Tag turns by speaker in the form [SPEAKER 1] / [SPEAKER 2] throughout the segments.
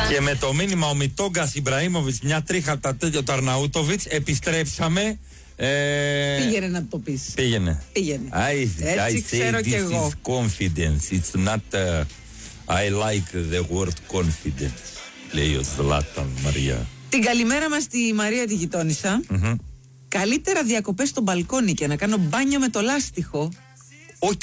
[SPEAKER 1] Και με το μήνυμα ο Μιτόγκας Ιμπραήμοβιτς, μια τρίχα από τα τέτοια του Αρναούτοβιτς, επιστρέψαμε.
[SPEAKER 2] Πήγαινε να το πεις.
[SPEAKER 1] Πήγαινε.
[SPEAKER 2] Έτσι ξέρω κι εγώ.
[SPEAKER 1] Is confidence. It's not I like the word confidence. Λέει ο Ζλάταν Μαρία.
[SPEAKER 2] Την καλημέρα μας στη Μαρία τη γειτόνισσα. Καλύτερα διακοπές στο μπαλκόνι και να κάνω μπάνιο με το λάστιχο.
[SPEAKER 1] Οκ.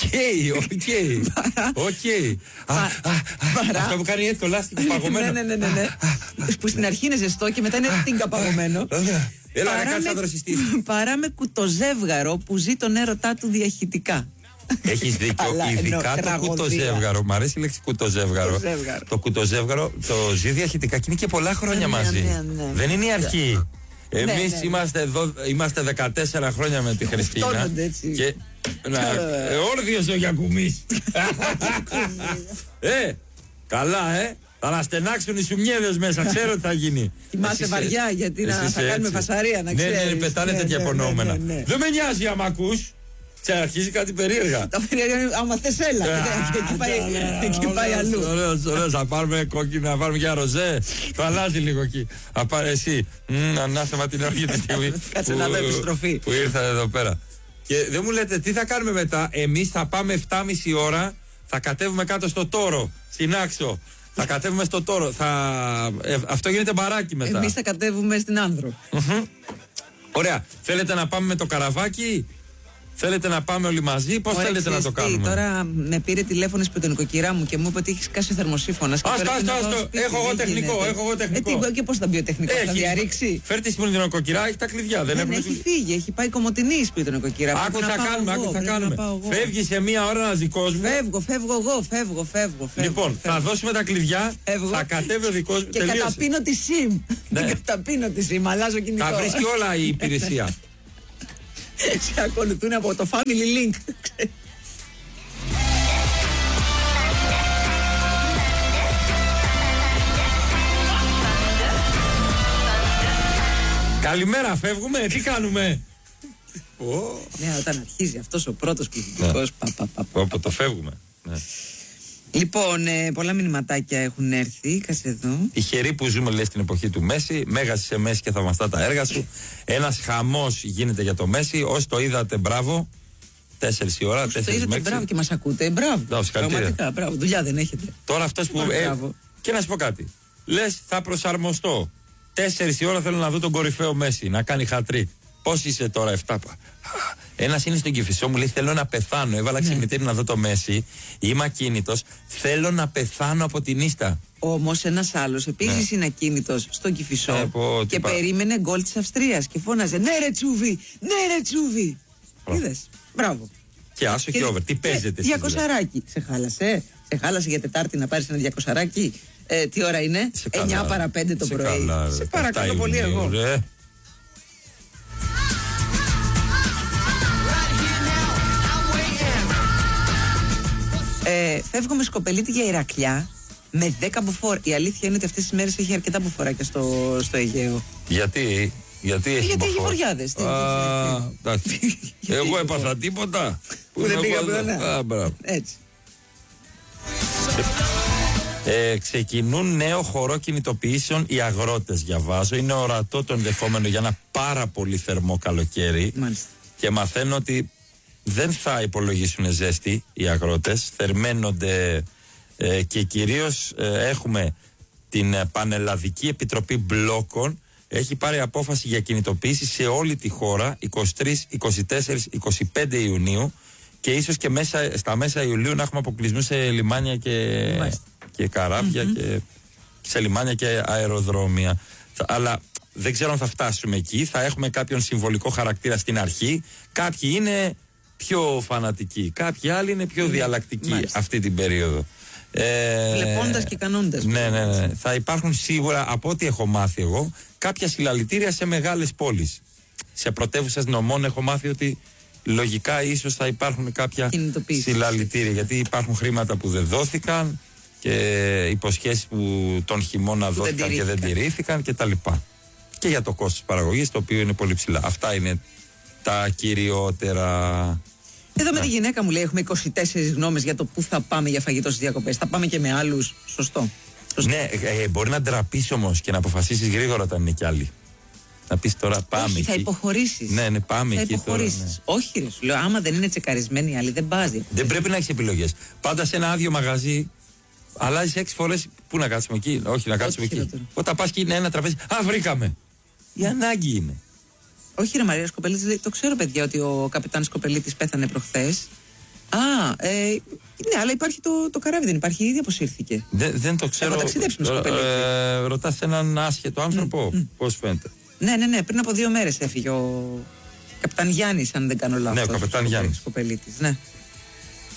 [SPEAKER 1] Αυτό που κάνει έτσι το λάστιχο παγωμένο.
[SPEAKER 2] Ναι. Που στην αρχή είναι ζεστό και μετά είναι τίγκα παγωμένο.
[SPEAKER 1] Έλα να κάτσεις να δροσιστείς.
[SPEAKER 2] Παρά με κουτοζεύγαρο που ζει τον έρωτά του διαχυτικά.
[SPEAKER 1] Έχεις δίκιο, ειδικά το κουτοζεύγαρο. Μ' αρέσει η λέξη κουτοζεύγαρο. Το κουτοζεύγαρο το ζει διαχυτικά και είναι και πολλά χρόνια μαζί. Δεν είναι η αρχή. Εμείς είμαστε 14 χρόνια με τη Χριστίνα. Και όρδιος ο Γιακουμής. Καλά, θα αναστενάξουν οι σουμιέδες μέσα, ξέρω τι θα γίνει.
[SPEAKER 2] Κοιμάσαι βαριά γιατί θα κάνουμε φασαρία, να ξέρεις.
[SPEAKER 1] Ναι, πετάνε τέτοια υπονοούμενα. Δεν με νοιάζει άμα ακούς. Και αρχίζει κάτι περίεργα.
[SPEAKER 2] Τα περίεργα είναι άμα θες έλα. Εκεί πάει αλλού.
[SPEAKER 1] Ωραίος, θα πάρουμε κόκκινο, να πάρουμε για ροζέ. Το αλλάζει λίγο εκεί. Θα πάρει εσύ. Ανάστημα την ώρα για τη στιγμή που ήρθα εδώ πέρα. Και δεν μου λέτε τι θα κάνουμε μετά. Εμείς θα πάμε 7.30 ώρα. Θα κατέβουμε κάτω στο Τόρο, στην Άξο. Θα κατέβουμε στο Τόρο. Αυτό γίνεται μπαράκι μετά.
[SPEAKER 2] Εμείς θα κατέβουμε στην Άνδρο.
[SPEAKER 1] Ωραία. Θέλετε να πάμε με το καραβάκι? Θέλετε να πάμε όλοι μαζί, πώς θέλετε να το κάνουμε?
[SPEAKER 2] Τώρα με πήρε τηλέφωνο η νοικοκυρά μου και μου είπε ότι έχει σκάσει θερμοσύφωνα.
[SPEAKER 1] Έχω εγώ τεχνικό.
[SPEAKER 2] Και πώς θα μπει ο τεχνικός, θα διαρρήξει?
[SPEAKER 1] Φέρτε στην νοικοκυρά, έχει τα κλειδιά. Δεν
[SPEAKER 2] έχει φύγει, έχει πάει Κομοτηνή σπίτι νοικοκυρά.
[SPEAKER 1] Άκου θα κάνουμε. Φεύγει σε μία ώρα ένας δικός μου.
[SPEAKER 2] Φεύγω.
[SPEAKER 1] Λοιπόν, θα δώσουμε τα κλειδιά, θα κατέβει ο δικός μου.
[SPEAKER 2] Και καταπίνω τη SIM. Αλλάζω κινητό.
[SPEAKER 1] Θα βρίσκει όλα η υπηρεσία.
[SPEAKER 2] Σε ακολουθούν από το Family Link.
[SPEAKER 1] Καλημέρα, φεύγουμε, τι κάνουμε?
[SPEAKER 2] Ναι, όταν αρχίζει αυτός ο πρώτος πληθυντικός.
[SPEAKER 1] Από το φεύγουμε.
[SPEAKER 2] Λοιπόν, πολλά μηνυματάκια έχουν έρθει. Κάτσε εδώ.
[SPEAKER 1] Τυχεροί που ζούμε, λέει, στην εποχή του Μέση. Μέγας είσαι Μέση και θαυμαστά τα έργα σου. Ένας χαμός γίνεται για το Μέση. Όσοι το είδατε, μπράβο. 4 η ώρα, 4
[SPEAKER 2] το είδατε, μπράβο και μας ακούτε. Μπράβο. Πραγματικά, μπράβο. Δουλειά δεν έχετε.
[SPEAKER 1] Τώρα αυτός που. Και να σου πω κάτι. Λες, θα προσαρμοστώ. 4 η ώρα θέλω να δω τον κορυφαίο Μέση να κάνει χατρίκ. Πώς είσαι τώρα, 7? Ένας είναι στον Κηφισό, μου λέει θέλω να πεθάνω. Έβαλα ξυπνητήρι να δω το Μέση. Είμαι ακίνητος. Θέλω να πεθάνω από την ίστα. Όμως
[SPEAKER 2] ένας άλλος επίσης είναι ακίνητος στον Κηφισό και περίμενε γκολ της Αυστρίας και φώναζε ναι ρε Τσούβι. Είδες, μπράβο.
[SPEAKER 1] Και άσο και over, τι παίζετε εσείς?
[SPEAKER 2] 200. Σε χάλασε για Τετάρτη να πάρεις ένα 200. Τι ώρα είναι? 9 παρα 5 το πρωί. Σε παρακαλώ πολύ εγώ. Φεύγω με σκοπελίτη για Ηρακλιά με 10 μποφόρ. Η αλήθεια είναι ότι αυτές τις μέρες έχει αρκετά μποφοράκια στο Αιγαίο.
[SPEAKER 1] Γιατί έχει
[SPEAKER 2] βοριάδες.
[SPEAKER 1] Εγώ έπαθα τίποτα
[SPEAKER 2] που δεν πήγα πουθενά. Έτσι.
[SPEAKER 1] Ξεκινούν νέο χορό κινητοποιήσεων οι αγρότες, διαβάζω. Είναι ορατό το ενδεχόμενο για ένα πάρα πολύ θερμό καλοκαίρι.
[SPEAKER 2] Μάλιστα.
[SPEAKER 1] Και μαθαίνω ότι δεν θα υπολογίσουν ζέστη οι αγρότες. Θερμαίνονται και κυρίως έχουμε την Πανελλαδική Επιτροπή Μπλόκων. Έχει πάρει απόφαση για κινητοποίηση σε όλη τη χώρα 23, 24, 25 Ιουνίου και ίσως και στα μέσα Ιουλίου να έχουμε αποκλεισμούς σε λιμάνια και καράβια και σε λιμάνια και αεροδρόμια. Αλλά δεν ξέρω αν θα φτάσουμε εκεί. Θα έχουμε κάποιον συμβολικό χαρακτήρα στην αρχή. Κάποιοι είναι πιο φανατικοί, κάποιοι άλλοι είναι πιο διαλλακτικοί αυτή την περίοδο.
[SPEAKER 2] Βλέποντας και κανώντας.
[SPEAKER 1] Ναι. Θα υπάρχουν σίγουρα, από ό,τι έχω μάθει εγώ, κάποια συλλαλητήρια σε μεγάλες πόλεις. Σε πρωτεύουσες νομών έχω μάθει ότι λογικά ίσως θα υπάρχουν κάποια συλλαλητήρια, γιατί υπάρχουν χρήματα που δεν δόθηκαν και υποσχέσεις που τον χειμώνα δόθηκαν και δεν τηρήθηκαν κτλ. Και για το κόστος παραγωγής, το οποίο είναι πολύ ψηλά. Αυτά είναι τα κυριότερα.
[SPEAKER 2] Εδώ με τη γυναίκα μου λέει έχουμε 24 γνώμες για το πού θα πάμε για φαγητό στις διακοπές. Θα πάμε και με άλλους, σωστό?
[SPEAKER 1] Ναι, μπορεί να ντραπείς όμως και να αποφασίσεις γρήγορα όταν είναι κι άλλοι. Να πεις τώρα πάμε.
[SPEAKER 2] Όχι, θα υποχωρήσεις.
[SPEAKER 1] Ναι, πάμε εκεί τώρα. Ναι.
[SPEAKER 2] Όχι, ρε, σου λέω, άμα δεν είναι τσεκαρισμένοι οι άλλοι, δεν πάζει.
[SPEAKER 1] Δεν πρέπει να έχεις επιλογές. Πάντα σε ένα άδειο μαγαζί, αλλάζεις 6 φορές. Πού να κάτσουμε εκεί, όχι να κάτσουμε εκεί. Όταν πας και είναι ένα τραπέζι, α, βρήκαμε. Η ανάγκη είναι.
[SPEAKER 2] Όχι, ρε Μαρία Σκοπελίτης, λέει, το ξέρω, παιδιά, ότι ο καπετάνος Σκοπελίτης πέθανε προχθές. Ναι, αλλά υπάρχει το καράβι, δεν υπάρχει, ήδη αποσύρθηκε.
[SPEAKER 1] Δεν το ξέρω.
[SPEAKER 2] Έχω ταξιδέψει με Σκοπελίτη.
[SPEAKER 1] Ρωτάς έναν άσχετο άνθρωπο, πώς φαίνεται.
[SPEAKER 2] Ναι, πριν από 2 μέρες έφυγε ο καπετάν Γιάννης, αν δεν κάνω λάθος.
[SPEAKER 1] Ναι, ο καπετάν Γιάννης.
[SPEAKER 2] Σκοπελίτης, ναι.